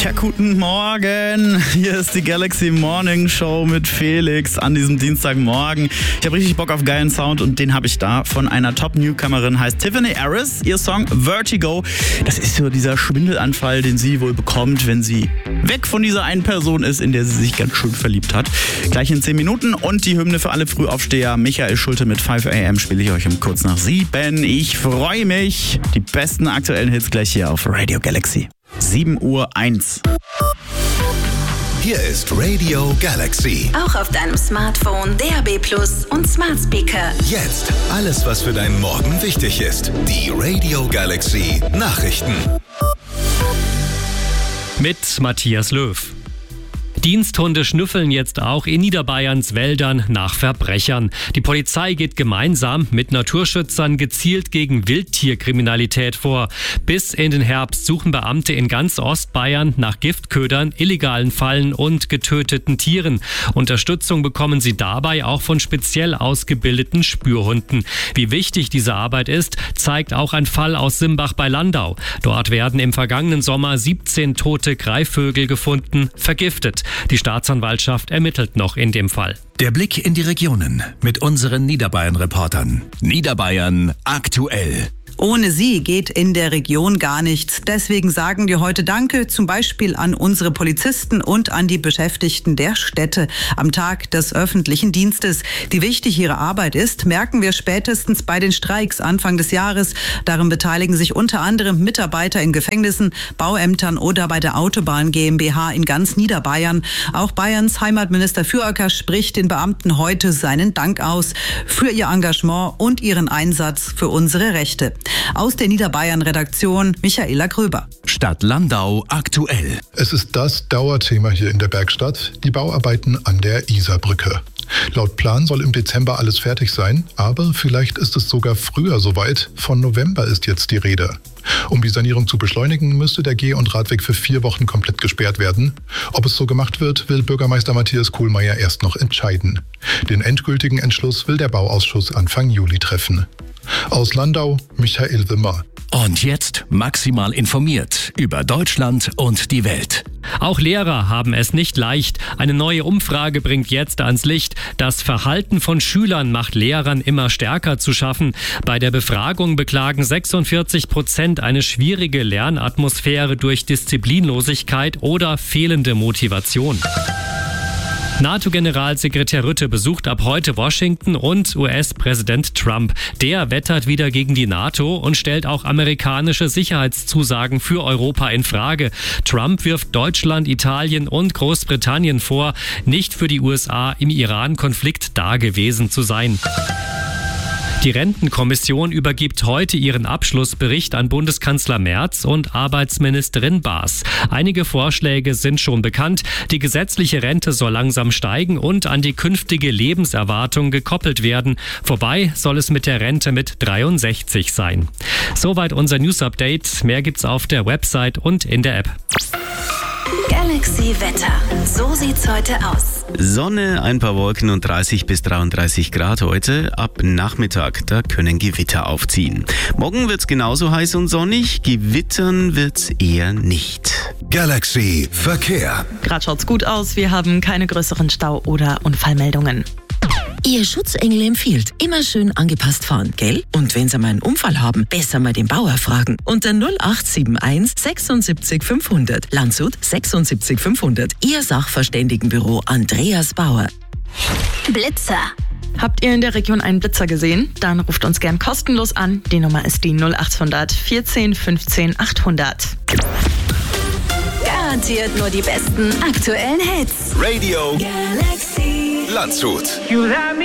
Ja, guten Morgen. Hier ist die Galaxy Morning Show mit Felix an diesem Dienstagmorgen. Ich habe richtig Bock auf geilen Sound und den habe ich da von einer Top-Newcomerin, heißt Tiffany Harris. Ihr Song Vertigo, das ist so dieser Schwindelanfall, den sie wohl bekommt, wenn sie weg von dieser einen Person ist, in der sie sich ganz schön verliebt hat. Gleich in 10 Minuten und die Hymne für alle Frühaufsteher. Michael Schulte mit 5 AM spiele ich euch um kurz nach 7. Ich freue mich. Die besten aktuellen Hits gleich hier auf Radio Galaxy. 7:01 Uhr. Hier ist Radio Galaxy. Auch auf deinem Smartphone, DAB+ und Smart Speaker. Jetzt alles, was für deinen Morgen wichtig ist. Die Radio Galaxy Nachrichten. Mit Matthias Löw. Diensthunde schnüffeln jetzt auch in Niederbayerns Wäldern nach Verbrechern. Die Polizei geht gemeinsam mit Naturschützern gezielt gegen Wildtierkriminalität vor. Bis in den Herbst suchen Beamte in ganz Ostbayern nach Giftködern, illegalen Fallen und getöteten Tieren. Unterstützung bekommen sie dabei auch von speziell ausgebildeten Spürhunden. Wie wichtig diese Arbeit ist, zeigt auch ein Fall aus Simbach bei Landau. Dort werden im vergangenen Sommer 17 tote Greifvögel gefunden, vergiftet. Die Staatsanwaltschaft ermittelt noch in dem Fall. Der Blick in die Regionen mit unseren Niederbayern-Reportern. Niederbayern aktuell. Ohne sie geht in der Region gar nichts. Deswegen sagen wir heute Danke, zum Beispiel an unsere Polizisten und an die Beschäftigten der Städte am Tag des öffentlichen Dienstes. Wie wichtig ihre Arbeit ist, merken wir spätestens bei den Streiks Anfang des Jahres. Darin beteiligen sich unter anderem Mitarbeiter in Gefängnissen, Bauämtern oder bei der Autobahn GmbH in ganz Niederbayern. Auch Bayerns Heimatminister Füracker spricht den Beamten heute seinen Dank aus für ihr Engagement und ihren Einsatz für unsere Rechte. Aus der Niederbayern-Redaktion Michaela Gröber. Stadt Landau aktuell. Es ist das Dauerthema hier in der Bergstadt, die Bauarbeiten an der Isarbrücke. Laut Plan soll im Dezember alles fertig sein, aber vielleicht ist es sogar früher soweit. Von November ist jetzt die Rede. Um die Sanierung zu beschleunigen, müsste der Geh- und Radweg für 4 Wochen komplett gesperrt werden. Ob es so gemacht wird, will Bürgermeister Matthias Kohlmeier erst noch entscheiden. Den endgültigen Entschluss will der Bauausschuss Anfang Juli treffen. Aus Landau, Michael Wimmer. Und jetzt maximal informiert über Deutschland und die Welt. Auch Lehrer haben es nicht leicht. Eine neue Umfrage bringt jetzt ans Licht. Das Verhalten von Schülern macht Lehrern immer stärker zu schaffen. Bei der Befragung beklagen 46% eine schwierige Lernatmosphäre durch Disziplinlosigkeit oder fehlende Motivation. NATO-Generalsekretär Rutte besucht ab heute Washington und US-Präsident Trump. Der wettert wieder gegen die NATO und stellt auch amerikanische Sicherheitszusagen für Europa in Frage. Trump wirft Deutschland, Italien und Großbritannien vor, nicht für die USA im Iran-Konflikt dagewesen zu sein. Die Rentenkommission übergibt heute ihren Abschlussbericht an Bundeskanzler Merz und Arbeitsministerin Baas. Einige Vorschläge sind schon bekannt. Die gesetzliche Rente soll langsam steigen und an die künftige Lebenserwartung gekoppelt werden. Vorbei soll es mit der Rente mit 63 sein. Soweit unser News-Update. Mehr gibt's auf der Website und in der App. Galaxy Wetter. So sieht's heute aus. Sonne, ein paar Wolken und 30 bis 33 Grad heute. Ab Nachmittag, da können Gewitter aufziehen. Morgen wird's genauso heiß und sonnig. Gewittern wird's eher nicht. Galaxy Verkehr. Gerade schaut's gut aus. Wir haben keine größeren Stau- oder Unfallmeldungen. Ihr Schutzengel empfiehlt, immer schön angepasst fahren, gell? Und wenn Sie mal einen Unfall haben, besser mal den Bauer fragen. Unter 0871 76 500. Landshut 76 500. Ihr Sachverständigenbüro Andreas Bauer. Blitzer. Habt ihr in der Region einen Blitzer gesehen? Dann ruft uns gern kostenlos an. Die Nummer ist die 0800 14 15 800. Garantiert nur die besten aktuellen Hits. Radio Galaxy. Landshut.